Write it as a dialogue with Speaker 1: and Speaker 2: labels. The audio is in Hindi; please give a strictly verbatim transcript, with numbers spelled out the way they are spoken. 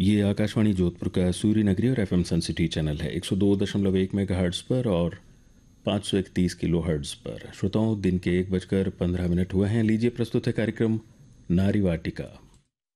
Speaker 1: ये आकाशवाणी जोधपुर का सूर्य नगरी और एफएम सन सिटी चैनल है एक सौ दो दशमलव एक मेगा हर्ट्स पर और पाँच सौ इकतीस किलो हर्ट्स पर। श्रोताओं, दिन के एक बजकर पंद्रह मिनट हुए हैं। लीजिए प्रस्तुत है कार्यक्रम नारी वाटिका।